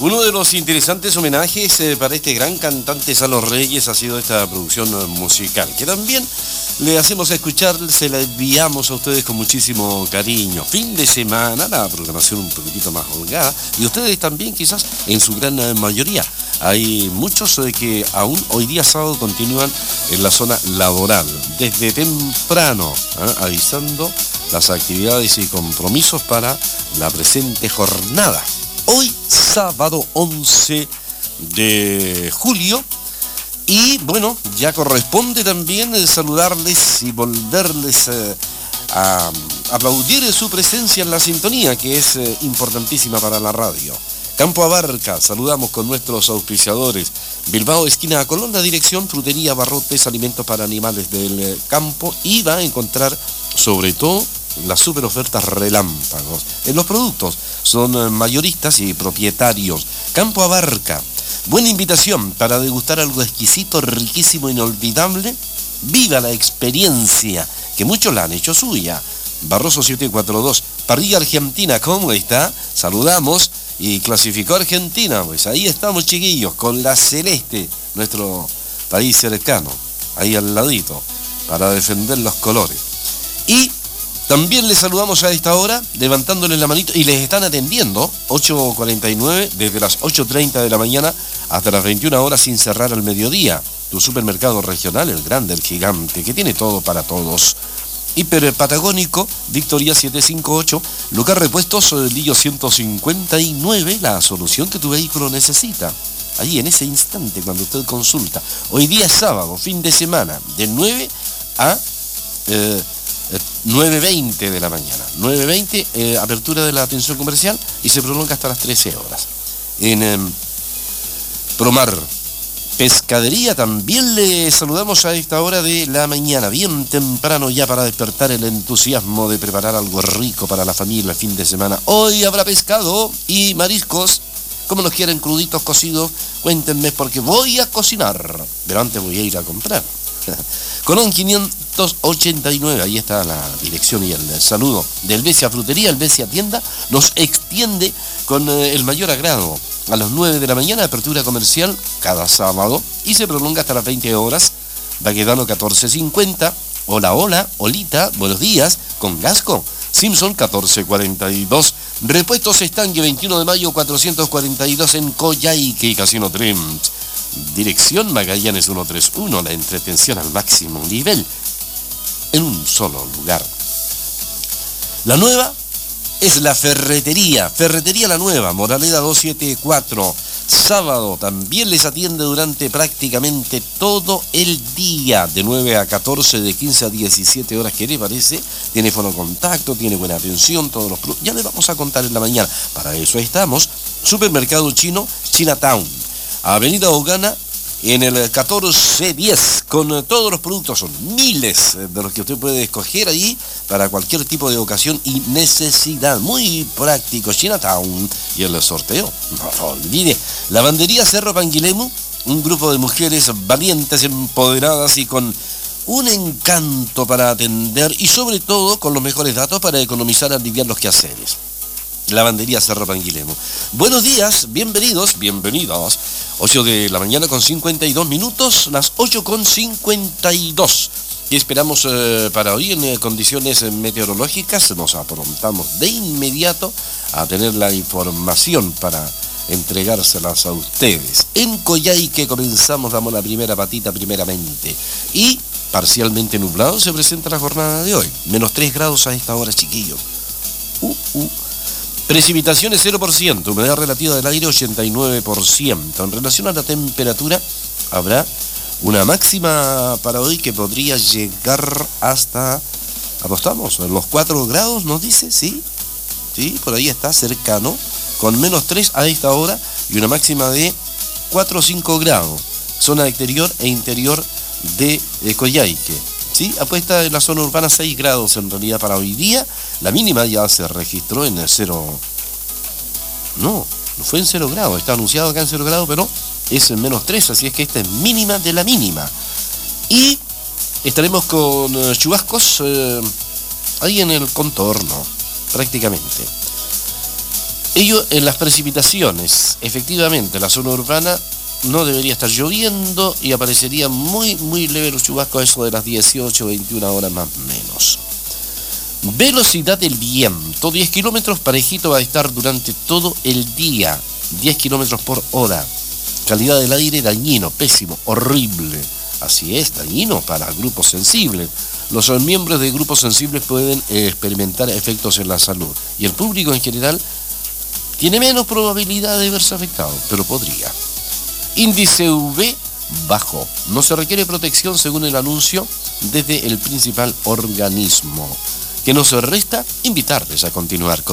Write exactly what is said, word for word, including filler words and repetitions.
Uno de los interesantes homenajes eh, para este gran cantante Salo Reyes ha sido esta producción eh, musical, que también le hacemos escuchar, se la enviamos a ustedes con muchísimo cariño. Fin de semana, la programación un poquitito más holgada, y ustedes también quizás en su gran eh, mayoría. Hay muchos eh, que aún hoy día sábado continúan en la zona laboral, desde temprano, eh, avisando las actividades y compromisos para la presente jornada. Hoy, sábado once de julio, y bueno, ya corresponde también eh, saludarles y volverles eh, a aplaudir su presencia en la sintonía, que es eh, importantísima para la radio. Campo Abarca, saludamos con nuestros auspiciadores. Bilbao, esquina a Colón, la dirección, frutería, barrotes, alimentos para animales del eh, campo, y va a encontrar sobre todo las super ofertas relámpagos en los productos. Son mayoristas y propietarios. Campo Abarca, buena invitación para degustar algo exquisito, riquísimo, inolvidable. Viva la experiencia, que muchos la han hecho suya. Barroso setecientos cuarenta y dos, parrilla argentina, ¿cómo está? Saludamos. Y clasificó Argentina, pues ahí estamos, chiquillos, con la celeste, nuestro país cercano, ahí al ladito, para defender los colores. Y también les saludamos a esta hora, levantándoles la manito, y les están atendiendo, ocho cuarenta y nueve, desde las ocho treinta de la mañana hasta las veintiuna horas, sin cerrar al mediodía. Tu supermercado regional, el grande, el gigante, que tiene todo para todos. Hiper Patagónico, Victoria setecientos cincuenta y ocho, lugar repuestos, Lillo ciento cincuenta y nueve, la solución que tu vehículo necesita. Ahí en ese instante cuando usted consulta. Hoy día es sábado, fin de semana, de nueve a eh, nueve veinte de la mañana. nueve veinte, eh, apertura de la atención comercial, y se prolonga hasta las trece horas. En eh, Promar Pescadería también le saludamos a esta hora de la mañana, bien temprano ya, para despertar el entusiasmo de preparar algo rico para la familia el fin de semana. Hoy habrá pescado y mariscos. ¿Cómo los quieren, cruditos, cocidos? Cuéntenme, porque voy a cocinar, pero antes voy a ir a comprar. Colón quinientos ochenta y nueve, ahí está la dirección y el saludo del Besia Frutería. El Besia Tienda nos extiende con el mayor agrado. A las nueve de la mañana, apertura comercial cada sábado, y se prolonga hasta las veinte horas. Baquedano catorce cincuenta, hola, hola, holita, buenos días, con Gasco. Simpson catorce cuarenta y dos, Repuestos Estanque veintiuno de mayo cuatrocientos cuarenta y dos en Coyhaique, Casino Trims. Dirección Magallanes ciento treinta y uno, la entretención al máximo nivel, en un solo lugar. La nueva es la ferretería, Ferretería La Nueva, Moraleda doscientos setenta y cuatro. Sábado también les atiende durante prácticamente todo el día, de nueve a catorce, de quince a diecisiete horas, ¿qué le parece? Tiene fonocontacto, tiene buena atención, todos los productos, ya les vamos a contar en la mañana. Para eso estamos. Supermercado Chino, Chinatown, Avenida Ogana, en el catorce diez, con todos los productos, son miles de los que usted puede escoger ahí para cualquier tipo de ocasión y necesidad. Muy práctico, Chinatown, y el sorteo, no olvide. Lavandería Cerro Panguilemu, un grupo de mujeres valientes, empoderadas y con un encanto para atender, y sobre todo con los mejores datos para economizar y aliviar los quehaceres. Lavandería Cerro Panguilemu. Buenos días, bienvenidos, bienvenidos. ocho de la mañana con cincuenta y dos minutos, las ocho con cincuenta y dos. Y esperamos eh, para hoy en eh, condiciones meteorológicas. Nos aprontamos de inmediato a tener la información para entregárselas a ustedes. En Coyhaique comenzamos, damos la primera patita primeramente. Y parcialmente nublado se presenta la jornada de hoy. Menos tres grados a esta hora, chiquillos. Uh, uh. Precipitaciones cero por ciento, humedad relativa del aire ochenta y nueve por ciento. En relación a la temperatura, habrá una máxima para hoy que podría llegar hasta, apostamos, los cuatro grados, nos dice, ¿sí? Sí, por ahí está, cercano, con menos tres a esta hora, y una máxima de cuatro o cinco grados. Zona exterior e interior de, de Coyhaique. ¿Sí? Apuesta en la zona urbana seis grados en realidad para hoy día. La mínima ya se registró en cero. No, no fue en cero grados. Está anunciado acá en cero grados, pero es en menos tres. Así es que esta es mínima de la mínima. Y estaremos con uh, chubascos uh, ahí en el contorno, prácticamente. Ello en las precipitaciones. Efectivamente, la zona urbana no debería estar lloviendo y aparecerían muy, muy leves los chubascos a eso de las dieciocho, veintiuna horas más o menos. Velocidad del viento, diez kilómetros, parejito va a estar durante todo el día, diez kilómetros por hora. Calidad del aire dañino, pésimo, horrible. Así es, dañino para grupos sensibles. Los miembros de grupos sensibles pueden experimentar efectos en la salud y el público en general tiene menos probabilidad de verse afectado, pero podría. Índice U V bajo. No se requiere protección según el anuncio desde el principal organismo. Que no se resta invitarles a continuar con